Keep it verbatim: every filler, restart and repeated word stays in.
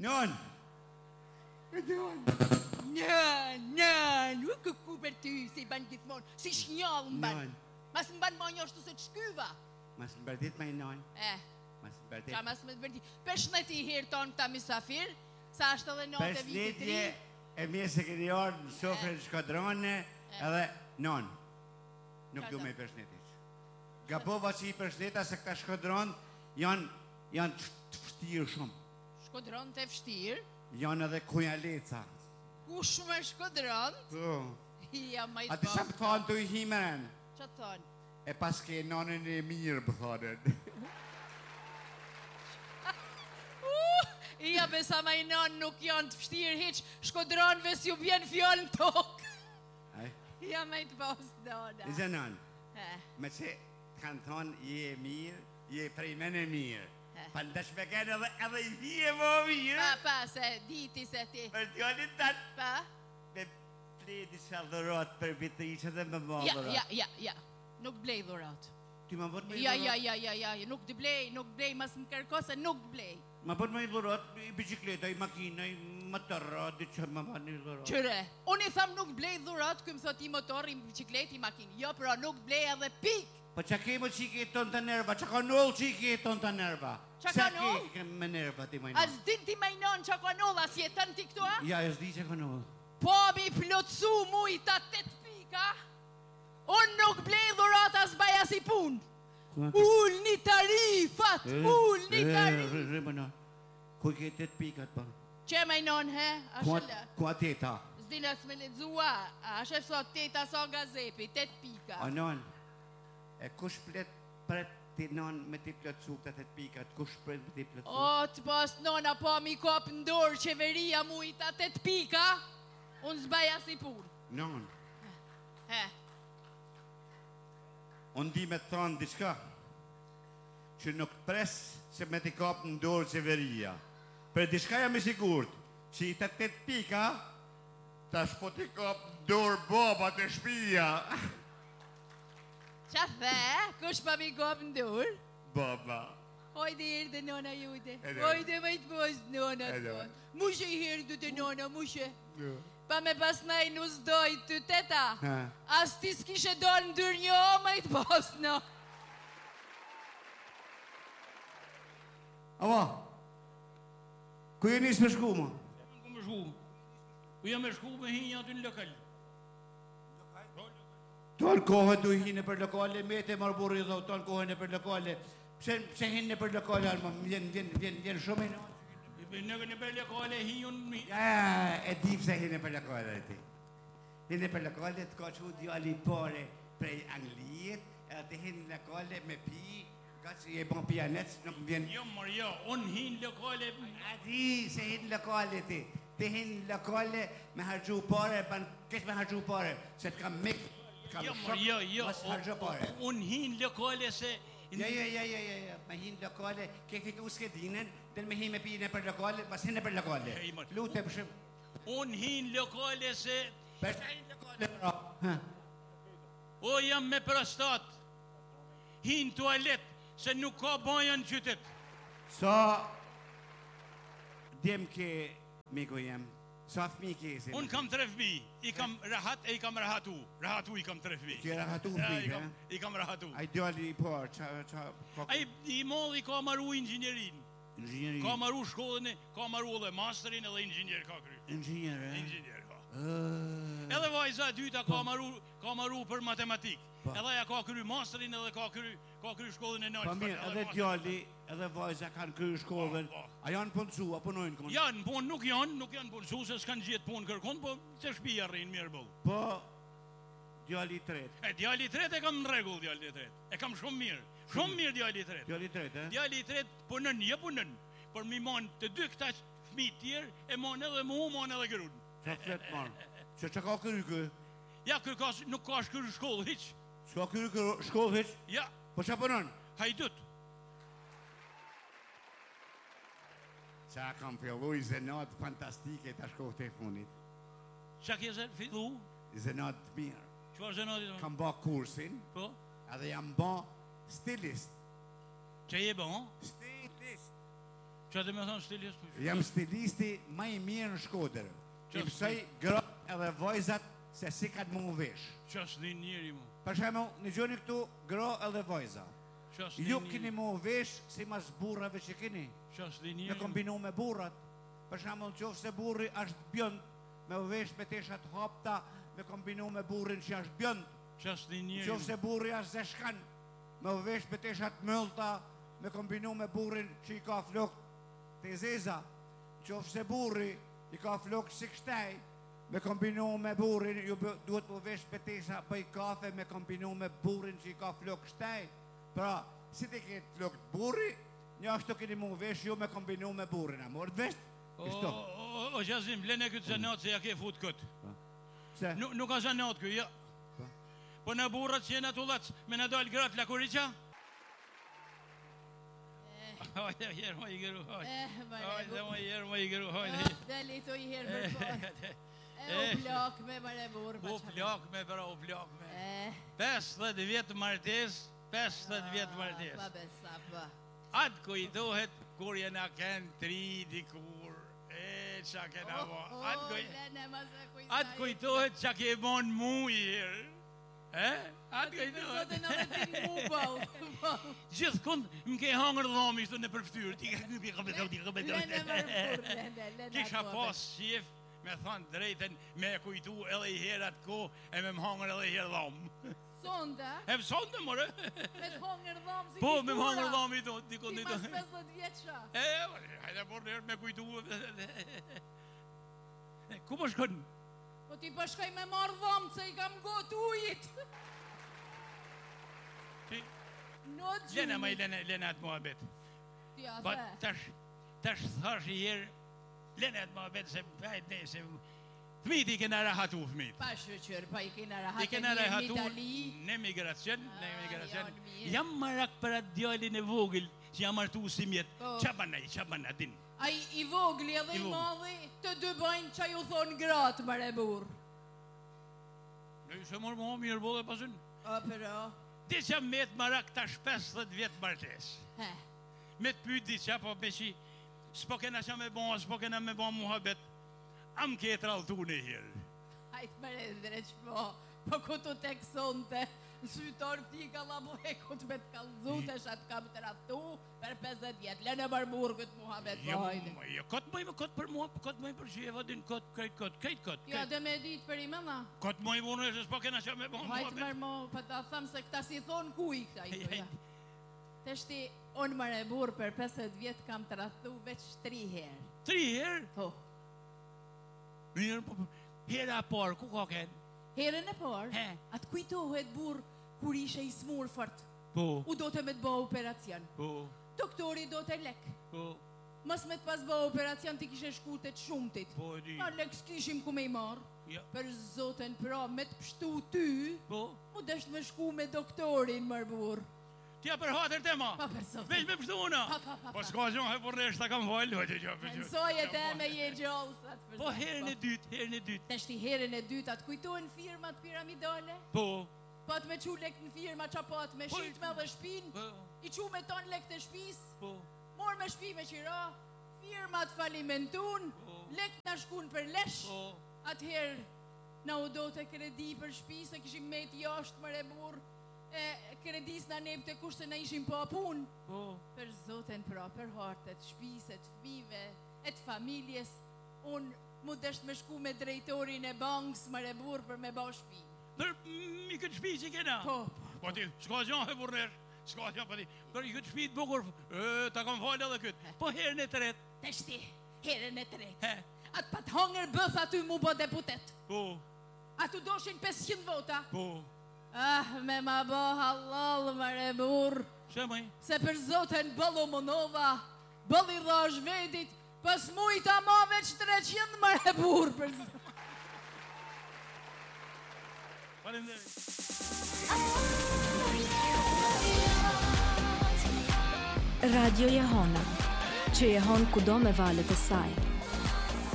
Non! Non! Non, non, nuk e ku për ty, si ban gjithmonë, si shnjall më ban. Non. Mas më ban më një ashtu se të shkyva. Mas më bërdit me non. Eh, Mas më bërdit. qa mas më të bërdi. Përshëndetje i herë tonë këta misafir, sa është edhe note e viti tri. Përshëndetje e mje sekretar në sofrën shkodrone edhe non. Nuk du me i përshëndetit. Gabova që i përshëndeta se këta shkodron janë janë të vështirë shumë. Shkodron të vështirë. Janë edhe kujaleca. Kush me shkodron? Po. Ja, ma i A ti sa më thonë të i himen? Qa të thonë? E pas ke nonën e mirë, më thonën. Ja, besa ma i nonë nuk janë të vështirë hiq, shkodronve si ju bjen fjallë në tokë. Ja, ma i të posë nona. Ize non, me që kanë thonë, je mirë, je prej mene mirë. Pa ndash me kene edhe edhe i vije më mirë. Pa, pa, se diti se ti. Për t'jolin tanë. Pa? Me pledi shaldhërot për vitriqe dhe me më Ja, dhërot. ja, ja, ja. Nuk blej dhurat. Ti ma bët me i Ja, dhërot? ja, ja, ja, ja, ja, nuk të blej, nuk blej, mas më kërkose, nuk blej. Ma bët me i dhërot, i bicikleta, i makina, i motorra, di që ma bët një dhërot. Qëre, unë i tham nuk blej dhurat, këmë thot i motor, i biciklet, i makinë. Jo, pra nuk blej edhe pik. Po që kemë që i ke tonë të nerva, që ka nullë që i ke tonë të nerva. Qa ka nullë? Se ke me nerva ti A majnë. zdin ti majnon që ka nullë, as jetën ti këtu, a? Ja, e zdi që ka nullë. Po mi plotësu mujta tet pika, unë nuk blej dhurat as baja si punë. Ull një tarifat, ull një tarifat. Rëmëna, ku ke tëtë pikat, pa? Që majnon, he? A shëllë? Ku a teta? Zdin as me ledzua, a shëllë sot teta sa nga zepi, tet pika. A non, e kush plet pret ti non me ti plotësu këta tëtë pikat, kush pret me ti plotësu? O, të pas nona po mi kop ndorë qeveria mujta tet pika, unë zbaja si punë. Non, He, unë di me të thonë diçka, që nuk pres se me ti kap në dorë qeveria. Për diçka jam i sigurt, që i të tëtë pika, tash po ti kap në dorë baba të shpia. qa the, kush pa mi kop ndorë? Baba. Hojde herë dhe nona jude, Edhe. hojde me të posë nona të Edhe. posë. Mushe i herë du të nona, mushe. Pa me pas naj nus doj të teta, Ha. as ti s'kishe dojnë në dyrë një o me të posë no. Ava, ku je njësë me shku, ma? Ku më shku? Ku jam me shku me hinja aty në lokal. Tonë kohën du hinë për lokale, me te marë burri dhe tonë kohën e për lokale. Pse, pse hinë për lokale, alma, vjen, vjen, vjen, vjen shumë i në. Në në për lokale hinjën mi. Ja, e di pse hinë për lokale, ti. Hinë për lokale të ka që djali pare prej Anglijet, edhe të hinë lokale me pi, ka që je bon pianec, nuk më vjen. Jo, mërë, jo, unë hinë lokale. A di se hinë lokale, ti. Ti hinë lokale me hargju pare, ban, kesh me hargju pare, se të kam mik, kam Jo, shok, mërë, jo, jo. mas hargju pare. Unë hinë lokale se... Ja, ja, ja, ja, ja, ja, me hinë lokale, ke fitu s'kedinen, del me hinë me pijin e për lokale, pas hinë e për lokale. Ej, mërë. Lute për shumë. Unë hinë lokale se... Për shë hinë lokale, bro. Ha. O, jam me prostat. Hinë toalet, se nuk ka baja në qytet. So, djem ke, miku jem, sa fmi ke si? Unë kam tre fmi, i kam rahat e i kam rahatu. Rahatu i kam tre fmi. Ke rahatu Ja, fmi, i kam- ha? I kam rahatu. A i djali i por, qa, qa, qa, A i i molli ka maru inxinjerin. inxinjeri. Ka maru shkollën e, ka maru edhe masterin edhe inxinjer ka kry. Inxinjer, e? Inxinjer ka. Uh, Edhe vajza e dyta ka maru, ka maru për matematik. Po. Edhe ja ka kry masterin edhe ka kry, ka kry shkollën e naltë. Pa mirë, edhe djali, edhe vajza kanë kry shkollën, Po, po. a janë punësu, a punojnë konë? Janë punë, nuk janë, nuk janë punësu se s'kanë gjithë punë kërkon, po se shpia rrinë mirë bëllë. Po, djali i tret, E djali i tret e kam në regull djali i tret. E kam shumë mirë. Shumë mirë djali i tret. djali i tret, e? Djali i tret punën, jo punën. Por mi mon të dy këta fmi tjerë, e mon edhe mu, mon edhe gërun. Qa flet marë? Që që ka kry kë? Ja, kë ka, nuk ka shkyrë shkollë, hiq. S'ka kry kë shkollë heq? Ja, Po që punon? hajdut. Qa kam fillu i zenat fantastike të shkohë të e funit. Qa kje se fillu? I zenat të mirë. Qëfar zenotit? Kam ba kursin, Po? edhe jam ba stilist. Që je bon? Stilist. Që të me thonë stilist? Jam stilisti më i mirë në Shkodër. I Që mësoj gratë edhe vajzat se si kanë mu vesh. Që s'di njeri mu. Për shembull, në gjoni këtu gra edhe vajza. Që s'di Ju njeri. keni mu vesh si mas burrave që keni. Që s'di Me njeri mu. kombinu me burrat. Për shembull, nëse burri është bjënd, me u vesh me tesha të hapta, me kombinu me burrin që është bjënd. Që s'di njeri mu. Nëse burri është zeshkan, me u vesh me tesha të mëllta, me kombinu me burrin që i ka flok të zeza. Nëse burri i ka flok si kështaj, me kombinu me burrin, ju bë- duhet u vesh me tesha bëj kafe, me kombinu me burrin që i ka flok kështaj. Pra, si ti ke flok të burri, një ashtu keni mu vesh ju me kombinu me burrin. A morët vesh? O, Kështu. o, o, Gjazim, lene këtë zanat se ja ke fut këtë. Se? Nuk, nuk ka zanat këtë, ja. Po në burrat që jena të ulac, me në dalë gratë lakuriqa? Hajde, herë më i gëru, hajde. Eh, mare Hajde, bur. më i herë më i gëru, hajde. Dali të i herë për po. E u plak me mare bur. U plak me, pra, u plak me. Eh, pesëdhjetë vjetë martes, pesëdhjetë vjetë pa martes. besa, pa. Atë kujtohet kur jena kënë tri dikur. E, qa kena bo. Atë kuj- lene ma se kujtaj. atë kujtohet qa ke bon mu i herë. E? Atë Zotë kujtohet. në vetin mu bau. Gjithë kënd më ke hangër dhami shtë në përftyrë. Ti ka këpi ka bëtë, ti ka bëtë. Lene mare bur, lene, lene. Kisha ato, pas qef me thonë drejten me e kujtu edhe i herë atë ko e me më hangër edhe i herë dhamë. Sonda, E më sonde, more. me të hongër dhamë si Po, me më figura. hangër dhami do, dikon Ti dito. pas pesëdhjetë vjeqa. E, hajde por nërë me kujtu. Ku po shkon? Po ti po shkoj me marrë dhamë se i kam gotë ujit. Ti, No lena ma i gjumi. lena, lena atë muhabet. Ti a Po, the. tash, tash thash i herë, lena atë muhabet se bajt ne, se fmit i kena rahatu fmit. Pa shëqër, pa i kena I rahat e kena mirë në rahatu Itali. në emigracion, në Ah, emigracion. janë mirë. Jam marak për atë djallin e vogël që jam martu si mjet. Po. Qa banaj, qa banaj, din. Ai i vogli edhe I i vogli. madhi, të dy bajnë që ju thonë gratë, mare burë. Në ishe morë më mirë bodhe pasën. O, pero, Diqa met marak tash pesëdhjetë vjetë martes. he, Me të pyt diqa, po me që s'po kena qa me bon, s'po kena me bon muhabet. Am ke tralltu në herë. hajtë mare dreq, po, po këtu tek sonte, në sytor ti ka la buhe, këtë me të kalzu të shatë kam të raftu për pesëdhjetë vjetë. Lene marë burë këtë muhabet, Jo, po hajde. jo, këtë mëjmë, këtë për mua, këtë mëjmë për sheva, din këtë, këtë, këtë, këtë, këtë, Ja, këtë. dhe me ditë për i mëna. Këtë mëjmë unë e se s'po kena qa me bon Hajtë muhabet. mërë mo, për ta thëmë se këta si thonë kuj këta i këja. Të shti, unë mare burë për pesëdhjetë vjetë kam të raftu veç tri herë. Tri herë, Po, mirë, po, po, hera parë, ku ka kenë? herën e parë, He. atë kujtohet burë kur ishe i smurë fort. Po, U do të me të bëhë operacion. po, Doktori do të lek. po, Mos me të pas bëhë operacion ti kishe shku të të shumëtit. po, e di. Na lek s'kishim ku me i marë. Ja, Për zoten pra, me të pështu ty, po, mu dësht me shku me doktorin mërë burë. tja për hatër tema. Pa për zoten. Veç me pështu una. Pa, pa, pa, Po pa. s'ka gjohë e por nesh ta kam valë. Mësojet e me je gjallë. sa të Po përzot, herën e dytë, herën e dytë. Të shti herën e dytë, atë kujtojnë firmat piramidale? Po, Po atë me qu lek në firma, qa po atë me Po, shit me dhe shpin, po, i qu me ton lek të shpis, po, mor me shpi me qira, firmat falimentun, Po. lek në shkun për lesh, po, atëherë na u do të kredi për shpi, se kishim me të jashtë më rebur, e kredis në neb të kush se na ishim pa pun, po. për zoten pra, për hartet, shpis, e të fmive, e të familjes, unë mu dësht me shku me drejtorin e bankës më rebur për me ba shpi. Për mi këtë shpi që kena. Po, Po ti, s'ka gjohë e por nesh. S'ka gjohë, po ti. Për i këtë shpi të bukur, e, ta kam falë edhe këtë. Po herën e tretë. të shti, herën e tretë. He, Atë pat hongër bëth aty mu bo deputet. po, Atu doshin pesëqind vota. po. Ah, me ma bo halal më rebur. Që mëj? Se për zoten bëllu Monova, bëlli dha zhvedit, pas mujta ma veç treqind më rebur për zoten. Faleminderit. Radio Jehona, që jehon kudo me valët e saj.